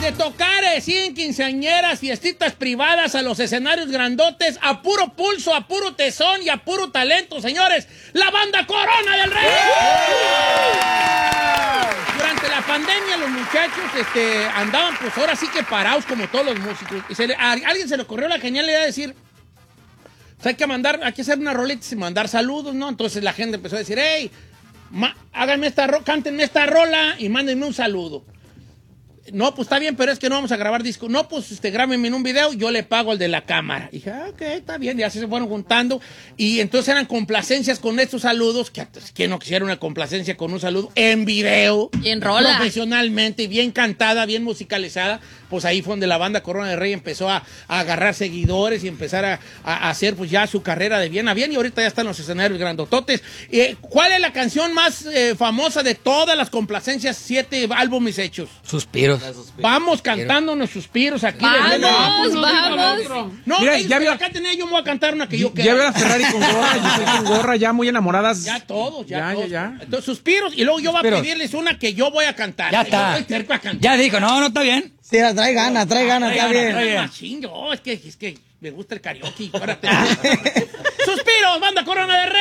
De tocar en quinceañeras, fiestitas privadas, a los escenarios grandotes, a puro pulso, a puro tesón y a puro talento, señores. ¡La banda Corona del Rey! Durante la pandemia los muchachos andaban pues ahora sí que parados como todos los músicos. Y a alguien se le ocurrió la genial idea de decir, pues hay que hacer una rolita y mandar saludos, ¿no? Entonces la gente empezó a decir, hey, cántenme esta rola y mándenme un saludo. No, pues está bien, pero es que no vamos a grabar disco. No, pues grábenme en un video, yo le pago al de la cámara. Y dije, ok, está bien, y así se fueron juntando. Y entonces eran complacencias con estos saludos, que ¿quién no quisiera una complacencia con un saludo en video? Y en rola. Profesionalmente, bien cantada, bien musicalizada. Pues ahí fue donde la banda Corona del Rey empezó a agarrar seguidores y empezar a hacer pues ya su carrera de bien a bien. Y ahorita ya están los escenarios grandototes. ¿Cuál es la canción más famosa de todas las complacencias, 7 álbumes hechos? Suspiros. Vamos cantándonos suspiros aquí. Vamos. No, mira, ya vio acá tenía, yo me voy a cantar una que yo quiero. Ya veo a Ferrari con gorra, yo estoy con gorra, ya muy enamoradas. Ya todos. Ya. Entonces, suspiros, y luego yo voy a pedirles una que yo voy a cantar. Ya está. Yo voy a cantar. Ya dijo, no está bien. Sí, trae ganas, está bien. Machín, es que me gusta el karaoke. Suspiros, banda Corona del Rey.